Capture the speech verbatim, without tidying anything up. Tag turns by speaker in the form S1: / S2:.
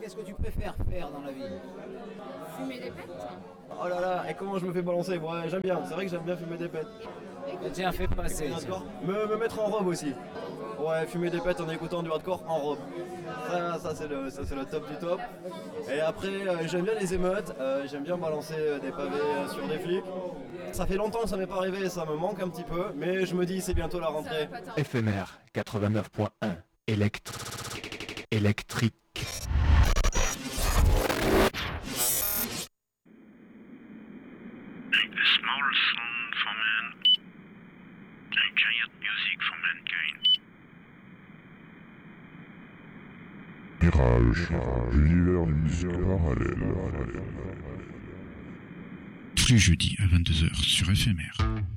S1: qu'est-ce que tu préfères faire dans la vie?
S2: Fumer des pètes.
S3: Oh là là, et comment je me fais balancer? Ouais, j'aime bien, c'est vrai que j'aime bien fumer des pètes.
S1: Tiens, fais passer.
S3: Me, me mettre en robe aussi. Ouais, fumer des pètes en écoutant du hardcore en robe. Ça, ça c'est le, ça, c'est le top du top. Et après, euh, j'aime bien les émeutes, euh, j'aime bien balancer euh, des pavés euh, sur des flics. Ça fait longtemps que ça m'est pas arrivé, ça me manque un petit peu, mais je me dis c'est bientôt la rentrée.
S4: F M R quatre-vingt-neuf point un, électrique. Électrique.
S5: A small sound for man, a giant music for mankind.
S6: Mirage, l'univers musical parallèle.
S7: Tous les jeudis à vingt-deux heures sur F M R.